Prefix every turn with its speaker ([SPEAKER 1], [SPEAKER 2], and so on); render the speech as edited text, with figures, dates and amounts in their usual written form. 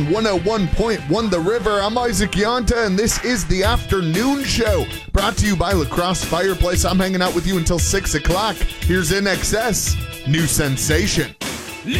[SPEAKER 1] 101.1 The River. I'm Isaac Yonta, and this is the Afternoon Show, brought to you by La Crosse Fireplace. I'm hanging out with you until 6 o'clock. Here's INXS, New Sensation.